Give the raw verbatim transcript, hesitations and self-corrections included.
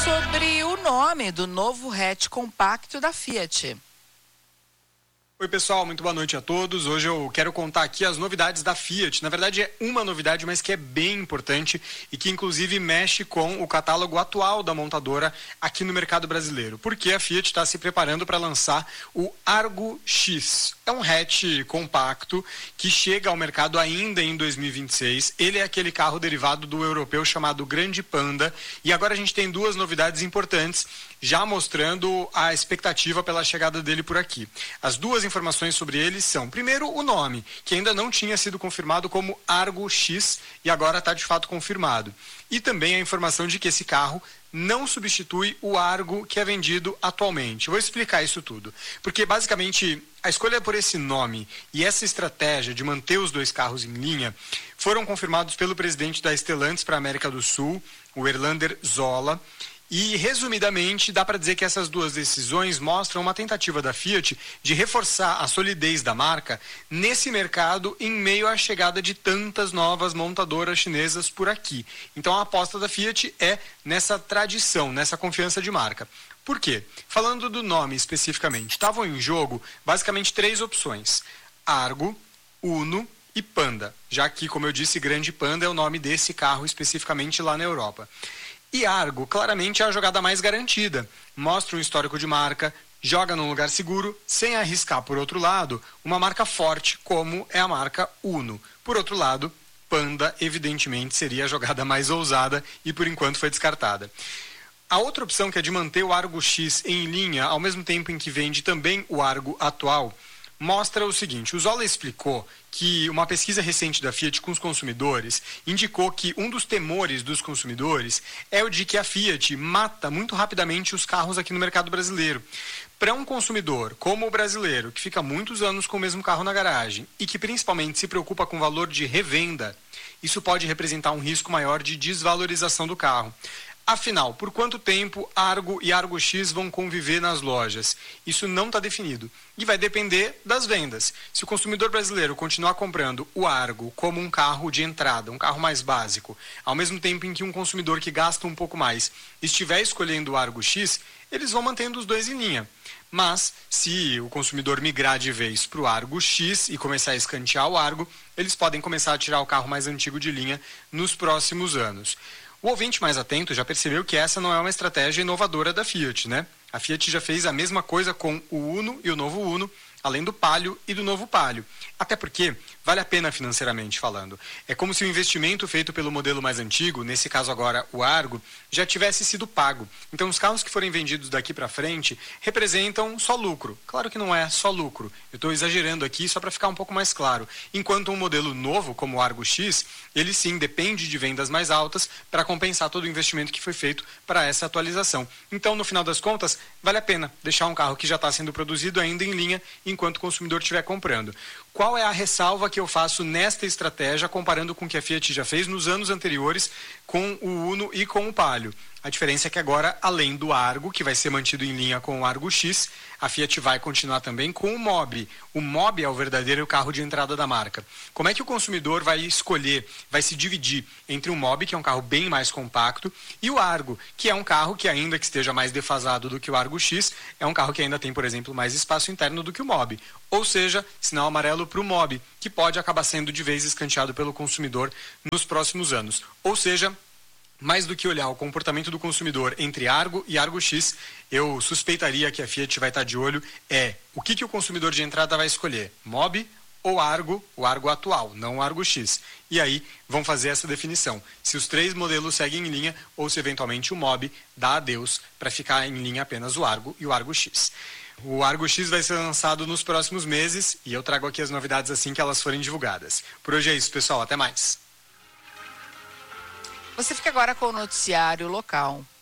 sobre o nome do novo hatch compacto da Fiat. Oi pessoal, muito boa noite a todos. Hoje eu quero contar aqui as novidades da Fiat. Na verdade é uma novidade, mas que é bem importante e que inclusive mexe com o catálogo atual da montadora aqui no mercado brasileiro. Porque a Fiat está se preparando para lançar o Argo X. É um hatch compacto que chega ao mercado ainda em dois mil e vinte e seis. Ele é aquele carro derivado do europeu chamado Grande Panda. E agora a gente tem duas novidades importantes, já mostrando a expectativa pela chegada dele por aqui. As duas informações sobre ele são, primeiro, o nome, que ainda não tinha sido confirmado como Argo X e agora está de fato confirmado. E também a informação de que esse carro não substitui o Argo que é vendido atualmente. Eu vou explicar isso tudo, porque basicamente a escolha por esse nome e essa estratégia de manter os dois carros em linha foram confirmados pelo presidente da Stellantis para a América do Sul, o Erlander Zola. E, resumidamente, dá para dizer que essas duas decisões mostram uma tentativa da Fiat de reforçar a solidez da marca nesse mercado em meio à chegada de tantas novas montadoras chinesas por aqui. Então, a aposta da Fiat é nessa tradição, nessa confiança de marca. Por quê? Falando do nome especificamente, estavam em jogo basicamente três opções: Argo, Uno e Panda, já que, como eu disse, Grande Panda é o nome desse carro especificamente lá na Europa. E Argo, claramente, é a jogada mais garantida. Mostra um histórico de marca, joga num lugar seguro, sem arriscar, por outro lado, uma marca forte, como é a marca Uno. Por outro lado, Panda, evidentemente, seria a jogada mais ousada e, por enquanto, foi descartada. A outra opção, que é de manter o Argo X em linha, ao mesmo tempo em que vende também o Argo atual, mostra o seguinte: o Zola explicou que uma pesquisa recente da Fiat com os consumidores indicou que um dos temores dos consumidores é o de que a Fiat mata muito rapidamente os carros aqui no mercado brasileiro. Para um consumidor como o brasileiro, que fica muitos anos com o mesmo carro na garagem e que principalmente se preocupa com o valor de revenda, isso pode representar um risco maior de desvalorização do carro. Afinal, por quanto tempo Argo e Argo X vão conviver nas lojas? Isso não está definido e vai depender das vendas. Se o consumidor brasileiro continuar comprando o Argo como um carro de entrada, um carro mais básico, ao mesmo tempo em que um consumidor que gasta um pouco mais estiver escolhendo o Argo X, eles vão mantendo os dois em linha. Mas, se o consumidor migrar de vez para o Argo X e começar a escantear o Argo, eles podem começar a tirar o carro mais antigo de linha nos próximos anos. O ouvinte mais atento já percebeu que essa não é uma estratégia inovadora da Fiat, né? A Fiat já fez a mesma coisa com o Uno e o novo Uno, além do Palio e do novo Palio. Até porque vale a pena financeiramente falando. É como se o investimento feito pelo modelo mais antigo, nesse caso agora o Argo, já tivesse sido pago. Então os carros que forem vendidos daqui para frente representam só lucro. Claro que não é só lucro. Eu estou exagerando aqui só para ficar um pouco mais claro. Enquanto um modelo novo, como o Argo X, ele sim depende de vendas mais altas para compensar todo o investimento que foi feito para essa atualização. Então, no final das contas, vale a pena deixar um carro que já está sendo produzido ainda em linha enquanto o consumidor estiver comprando. Qual é a ressalva que eu faço nesta estratégia, comparando com o que a Fiat já fez nos anos anteriores com o Uno e com o Palio? A diferença é que agora, além do Argo, que vai ser mantido em linha com o Argo X, a Fiat vai continuar também com o Mobi. O Mobi é o verdadeiro carro de entrada da marca. Como é que o consumidor vai escolher, vai se dividir entre o Mobi, que é um carro bem mais compacto, e o Argo, que é um carro que, ainda que esteja mais defasado do que o Argo X, é um carro que ainda tem, por exemplo, mais espaço interno do que o Mobi. Ou seja, sinal amarelo para o Mobi, que pode acabar sendo de vez escanteado pelo consumidor nos próximos anos. Ou seja, mais do que olhar o comportamento do consumidor entre Argo e Argo X, eu suspeitaria que a Fiat vai estar de olho é o que, que o consumidor de entrada vai escolher, Mobi ou Argo, o Argo atual, não o Argo X. E aí vão fazer essa definição, se os três modelos seguem em linha ou se eventualmente o Mobi dá adeus para ficar em linha apenas o Argo e o Argo X. O Argo X vai ser lançado nos próximos meses e eu trago aqui as novidades assim que elas forem divulgadas. Por hoje é isso, pessoal. Até mais. Você fica agora com o noticiário local.